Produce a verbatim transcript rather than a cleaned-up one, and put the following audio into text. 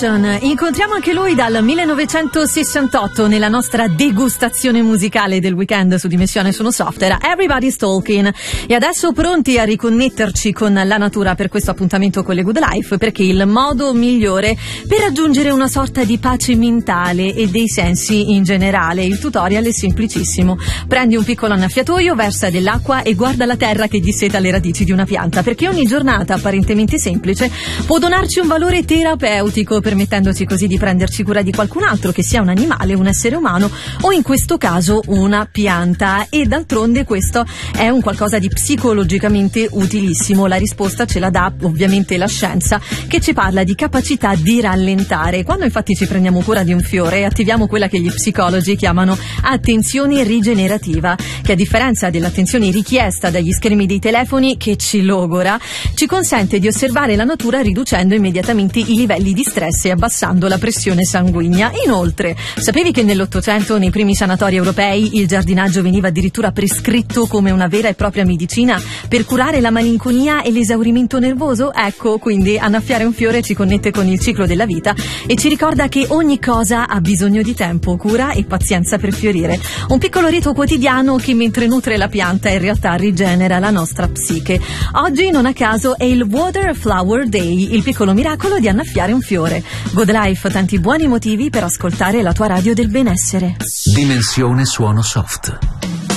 Jackson, incontriamo anche lui dal millenovecentosessantotto nella nostra degustazione musicale del weekend su Dimensione Sono Soft. Era Everybody's Talking, e adesso pronti a riconnetterci con la natura per questo appuntamento con le Good Life, perché il modo migliore per raggiungere una sorta di pace mentale e dei sensi in generale. Il tutorial è semplicissimo: prendi un piccolo annaffiatoio, versa dell'acqua e guarda la terra che disseta le radici di una pianta, perché ogni giornata apparentemente semplice può donarci un valore terapeutico, permettendoci così di prenderci cura di qualcun altro, che sia un animale, un essere umano o in questo caso una pianta. E d'altronde questo è un qualcosa di psicologicamente utilissimo. La risposta ce la dà ovviamente la scienza, che ci parla di capacità di rallentare. Quando infatti ci prendiamo cura di un fiore, attiviamo quella che gli psicologi chiamano attenzione rigenerativa, che a differenza dell'attenzione richiesta dagli schermi dei telefoni, che ci logora, ci consente di osservare la natura riducendo immediatamente i livelli di stress e abbassando la pressione sanguigna. Inoltre, sapevi che nell'Ottocento, nei primi sanatori europei, il giardinaggio veniva addirittura prescritto come una vera e propria medicina per curare la malinconia e l'esaurimento nervoso? Ecco, quindi annaffiare un fiore ci connette con il ciclo della vita e ci ricorda che ogni cosa ha bisogno di tempo, cura e pazienza per fiorire. Un piccolo rito quotidiano che, mentre nutre la pianta, in realtà rigenera la nostra psiche. Oggi, non a caso, è il Water Flower Day, il piccolo miracolo di annaffiare un fiore. Good Life, tanti buoni motivi per ascoltare la tua radio del benessere. Dimensione Suono Soft.